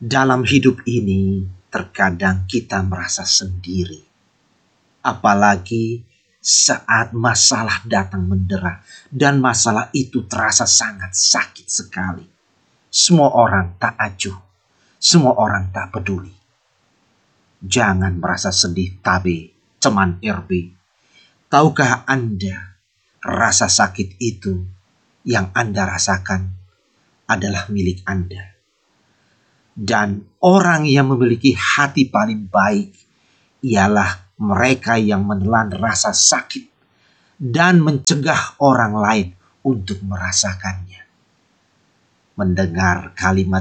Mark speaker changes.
Speaker 1: Dalam hidup ini, terkadang kita merasa sendiri. Apalagi saat masalah datang mendera dan masalah itu terasa sangat sakit sekali. Semua orang tak acuh, semua orang tak peduli. Jangan merasa sedih tabe, teman RB. Tahukah Anda, rasa sakit itu yang Anda rasakan adalah milik Anda. Dan orang yang memiliki hati paling baik ialah mereka yang menelan rasa sakit dan mencegah orang lain untuk merasakannya. Mendengar kalimat